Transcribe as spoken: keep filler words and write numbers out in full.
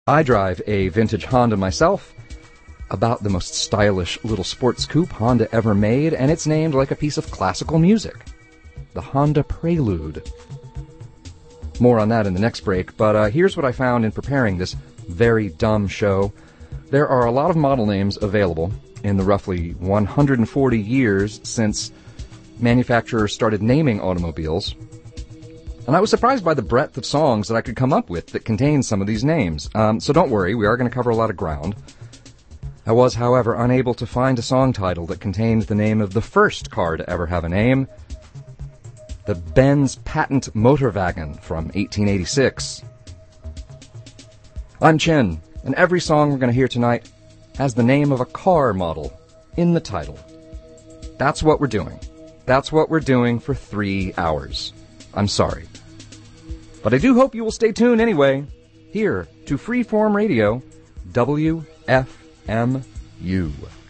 I drive a vintage Honda myself, about the most stylish little sports coupe Honda ever made, and it's named like a piece of classical music. The Honda Prelude. More on that in the next break, but uh, here's what I found in preparing this very dumb show. There are a lot of model names available in the roughly one hundred forty years since manufacturers started naming automobiles, and I was surprised by the breadth of songs that I could come up with that contain some of these names. Um, so don't worry, we are going to cover a lot of ground. I was, however, unable to find a song title that contained the name of the first car to ever have a name, the Benz Patent Motorwagen from eighteen eighty-six. I'm Chin, and every song we're going to hear tonight has the name of a car model in the title. That's what we're doing. That's what we're doing for three hours. I'm sorry. But I do hope you will stay tuned anyway, here to Freeform Radio, W F M U.